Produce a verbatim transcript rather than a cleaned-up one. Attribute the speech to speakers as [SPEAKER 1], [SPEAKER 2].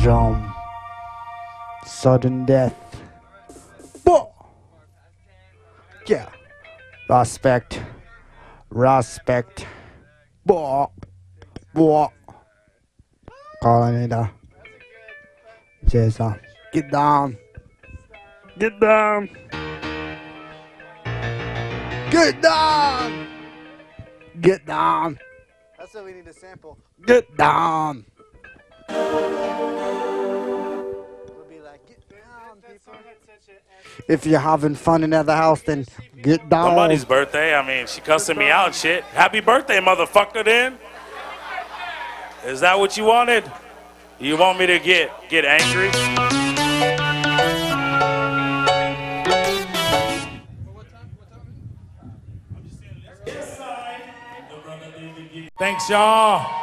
[SPEAKER 1] syndrome. Sudden death. Whoa. Yeah. Respect. Respect. Whoa. Whoa. Calling it a Jason. Get down. Get down. Get down. Get down.
[SPEAKER 2] That's what we need to sample.
[SPEAKER 1] Get down.
[SPEAKER 2] We'll be like, get down, people.
[SPEAKER 1] If you're having fun in the house, then get down.
[SPEAKER 3] Somebody's birthday. I mean, she cussing me out and shit. Happy birthday, motherfucker, then. Is that what you wanted? You want me to get get angry? Thanks, y'all.